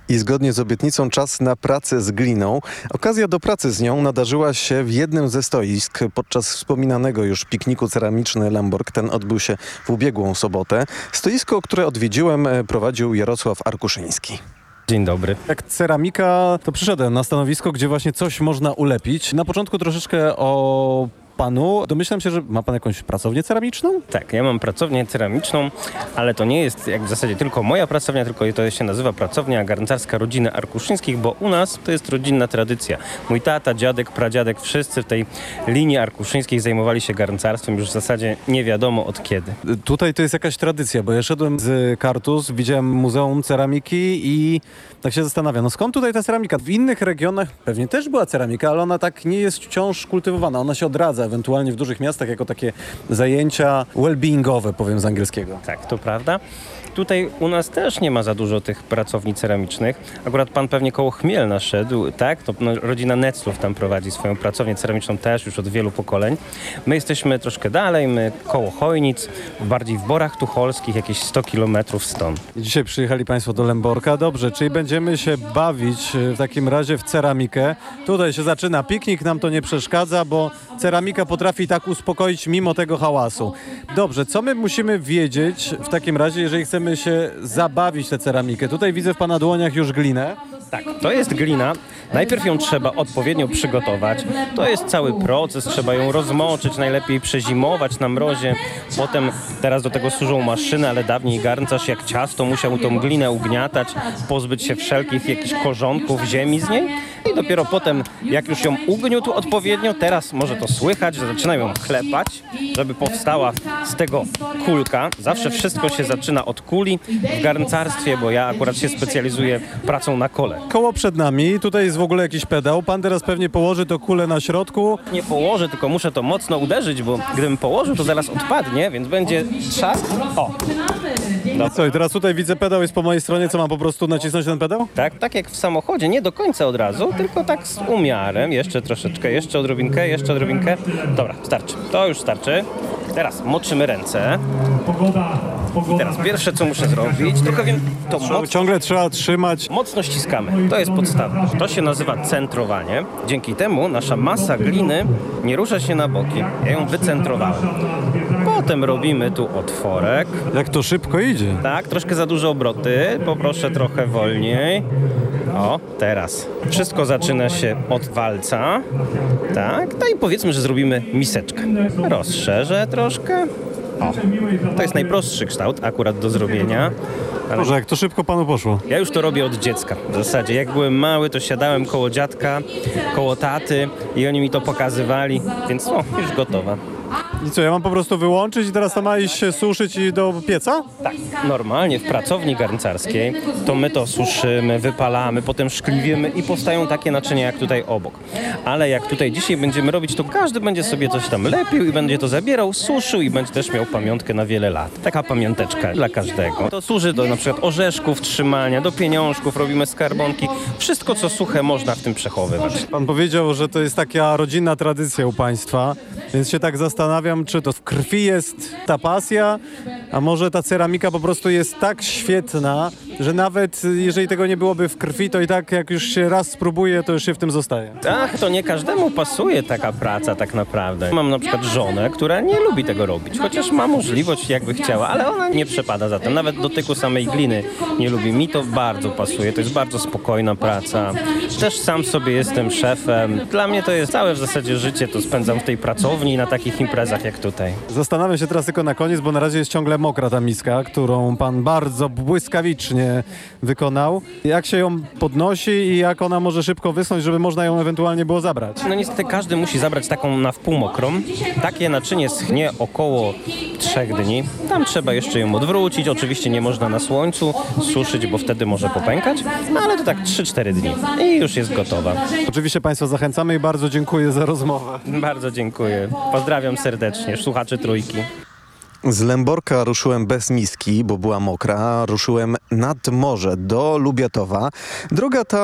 I zgodnie z obietnicą czas na pracę z gliną. Okazja do pracy z nią nadarzyła się w jednym ze stoisk podczas wspominanego już pikniku ceramiczny Lemborg. Ten odbył się w ubiegłą sobotę. Stoisko, które odwiedziłem, prowadził Jarosław Arkuszyński. Dzień dobry. Jak ceramika, to przyszedłem na stanowisko, gdzie właśnie coś można ulepić. Na początku troszeczkę o panu. Domyślam się, że ma pan jakąś pracownię ceramiczną? Tak, ja mam pracownię ceramiczną, ale to nie jest jak w zasadzie tylko moja pracownia, tylko to się nazywa pracownia garncarska rodziny Arkuszyńskich, bo u nas to jest rodzinna tradycja. Mój tata, dziadek, pradziadek, wszyscy w tej linii Arkuszyńskiej zajmowali się garncarstwem już w zasadzie nie wiadomo od kiedy. Tutaj to jest jakaś tradycja, bo ja szedłem z Kartus, widziałem Muzeum Ceramiki i tak się zastanawiam, no skąd tutaj ta ceramika? W innych regionach pewnie też była ceramika, ale ona tak nie jest wciąż kultywowana. Ona się odradza ewentualnie w dużych miastach jako takie zajęcia well-beingowe, powiem z angielskiego. Tak, to prawda. Tutaj u nas też nie ma za dużo tych pracowni ceramicznych. Akurat pan pewnie koło Chmielna szedł, tak? To rodzina Neclów tam prowadzi swoją pracownię ceramiczną też już od wielu pokoleń. My jesteśmy troszkę dalej, my koło Chojnic, bardziej w Borach Tucholskich, jakieś 100 kilometrów stąd. I dzisiaj przyjechali państwo do Lemborka. Dobrze, czyli będziemy się bawić w takim razie w ceramikę. Tutaj się zaczyna piknik, nam to nie przeszkadza, bo ceramika potrafi tak uspokoić mimo tego hałasu. Dobrze, co my musimy wiedzieć w takim razie, jeżeli chcemy się zabawić tę ceramikę? Tutaj widzę w pana dłoniach już glinę. Tak, to jest glina. Najpierw ją trzeba odpowiednio przygotować. To jest cały proces, trzeba ją rozmoczyć, najlepiej przezimować na mrozie. Potem teraz do tego służą maszyny, ale dawniej garncarz jak ciasto musiał tą glinę ugniatać, pozbyć się wszelkich jakichś korzonków ziemi z niej. I dopiero potem, jak już ją ugniótł odpowiednio, teraz może to słychać, że zaczynają ją klepać, żeby powstała z tego kulka. Zawsze wszystko się zaczyna od kuli w garncarstwie, bo ja akurat się specjalizuję pracą na kole. Koło przed nami, tutaj jest w ogóle jakiś pedał. Pan teraz pewnie położy to kulę na środku. Nie położę, tylko muszę to mocno uderzyć, bo gdybym położył, to zaraz odpadnie, więc będzie trzask. O! No co, i teraz tutaj widzę pedał jest po mojej stronie, co mam po prostu nacisnąć ten pedał? Tak jak w samochodzie, nie do końca od razu, tylko tak z umiarem. Jeszcze troszeczkę, jeszcze odrobinkę. Dobra, starczy. To już starczy. Teraz moczymy ręce. I teraz pierwsze, co muszę zrobić, trochę wiem, to Ciągle trzeba trzymać. mocno ściskamy. To jest podstawa. To się nazywa centrowanie. Dzięki temu nasza masa gliny nie rusza się na boki. Ja ją wycentrowałem. Potem robimy tu otworek. Jak to szybko idzie. Tak, troszkę za duże obroty. Poproszę trochę wolniej. O, teraz. Wszystko zaczyna się od walca. Tak, no i powiedzmy, że zrobimy miseczkę. Rozszerzę troszkę. O, to jest najprostszy kształt akurat do zrobienia. Ale Boże, jak to szybko panu poszło. ja już to robię od dziecka. W zasadzie jak byłem mały, to siadałem koło dziadka, koło taty i oni mi to pokazywali, więc już gotowa. I co, ja mam po prostu wyłączyć i teraz to ma iść się suszyć i do pieca? Tak, normalnie w pracowni garncarskiej to my to suszymy, wypalamy, potem szkliwiemy i powstają takie naczynia jak tutaj obok. Ale jak tutaj dzisiaj będziemy robić, to każdy będzie sobie coś tam lepił i będzie to zabierał, suszył i będzie też miał pamiątkę na wiele lat. Taka pamiąteczka dla każdego. To służy do na przykład orzeszków, trzymania, do pieniążków, robimy skarbonki. Wszystko co suche można w tym przechowywać. Pan powiedział, że to jest taka rodzinna tradycja u państwa, więc się tak zastanawiam, czy to w krwi jest ta pasja, a może ta ceramika po prostu jest tak świetna, że nawet jeżeli tego nie byłoby w krwi, to i tak jak już się raz spróbuje, to już się w tym zostaje. Tak, to nie każdemu pasuje taka praca tak naprawdę. Mam na przykład żonę, która nie lubi tego robić, chociaż ma możliwość jakby chciała, ale ona nie przepada za tym. Nawet dotyku samej gliny nie lubi. Mi to bardzo pasuje, to jest bardzo spokojna praca. Też sam sobie jestem szefem. Dla mnie to jest całe w zasadzie życie, to spędzam w tej pracowni na takich imprezach jak tutaj. Zastanawiam się teraz tylko na koniec, bo na razie jest ciągle mokra ta miska, którą pan bardzo błyskawicznie wykonał. Jak się ją podnosi i jak ona może szybko wyschnąć, żeby można ją ewentualnie było zabrać? No niestety każdy musi zabrać taką na wpół mokrą. Takie naczynie schnie około 3 dni. Tam trzeba jeszcze ją odwrócić. Oczywiście nie można na słońcu suszyć, bo wtedy może popękać. No ale to tak 3-4 dni i już jest gotowa. Oczywiście państwa zachęcamy i bardzo dziękuję za rozmowę. Bardzo dziękuję. Pozdrawiam serdecznie słuchaczy Trójki. Z Lemborka ruszyłem bez miski, bo była mokra. Ruszyłem nad morze do Lubiatowa. Droga ta